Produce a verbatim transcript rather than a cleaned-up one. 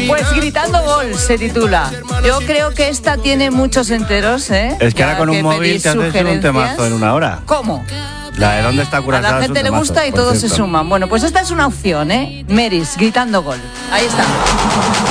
Pues Gritando Gol se titula. Yo creo que esta tiene muchos enteros, ¿eh? Es que ya ahora con un móvil te haces un temazo en una hora. ¿Cómo? La de ¿Dónde está Curazao? A la gente le gusta y todos se suman. Bueno, pues esta es una opción, ¿eh? Meris, Gritando Gol. Ahí está.